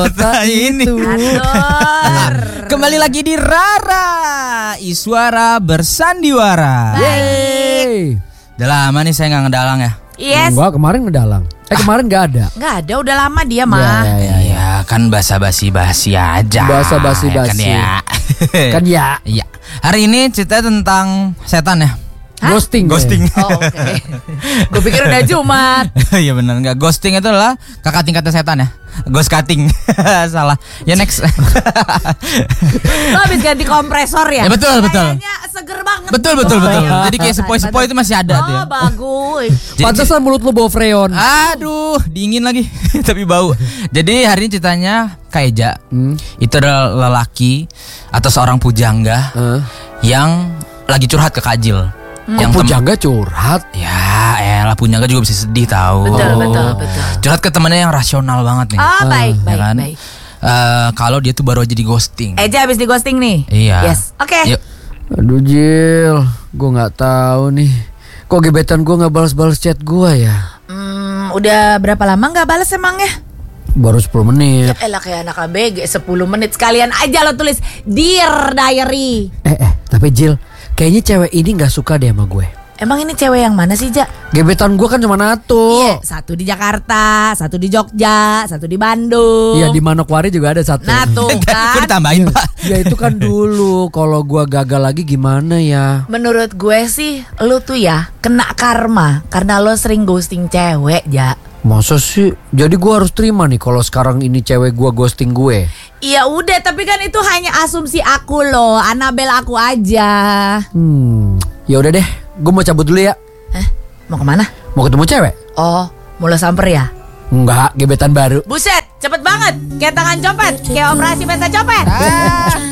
kota itu. Kembali lagi di Rara Iswara Bersandiwara. Yeay. Udah lama nih saya gak ngedalang ya. Yes. Enggak, kemarin ngedalang. Kemarin gak ada. Nggak ada, udah lama dia mah. Ya kan basa-basi aja. Basa-basi. Kan ya. Kan ya. Iya. Hari ini cerita tentang setan ya. Hah? Ghosting. Oh, oke. Gue pikir udah Jumat. Iya benar, enggak. Ghosting itu adalah kakak tingkatnya setan ya. Ghost cutting. Salah. Ya next. Lo habis ganti kompresor ya? Ya betul. Kayaknya seger banget. Betul. Jadi kayak sepoi-sepoi itu masih ada tuh ya. Oh, bagus. Pantesan mulut lu bau freon. Aduh, dingin lagi. Tapi bau. Jadi hari ini ceritanya Kak Eja. Itu adalah lelaki atau seorang pujangga yang lagi curhat ke Kajil. Yang pujangga curhat. Ya, elah pujangga juga bisa sedih tahu. Betul. Curhat ke temennya yang rasional banget nih. Oh, baik. Kalau dia tuh baru aja di ghosting. Eja habis di ghosting nih. Iya. Yes. Oke. Yuk. Aduh Jil, gue nggak tahu nih. Kok gebetan gue nggak balas chat gue ya? Udah berapa lama nggak balas emangnya? Baru 10 menit. Ya elah kayak anak ABG 10 menit sekalian aja lo tulis Dear Diary. Tapi Jil, kayaknya cewek ini nggak suka deh sama gue. Emang ini cewek yang mana sih, Ja? Gebetan gue kan cuma satu. Iya, satu di Jakarta, satu di Jogja, satu di Bandung. Iya, di Manokwari juga ada satu. Nah tuh kan. Kok ditambahin Pak? Ya itu kan dulu. Kalau gue gagal lagi gimana ya? Menurut gue sih lu tuh ya kena karma karena lo sering ghosting cewek, Ja. Masa sih? Jadi gue harus terima nih kalau sekarang ini cewek gue ghosting gue. Iya udah, tapi kan itu hanya asumsi aku loh, Anabel aku aja. Ya udah deh, gue mau cabut dulu ya. Mau kemana? Mau ketemu cewek? Oh, mau lo samper ya? Enggak, gebetan baru. Buset, cepet banget, kayak tangan copet, kayak operasi pesta copet.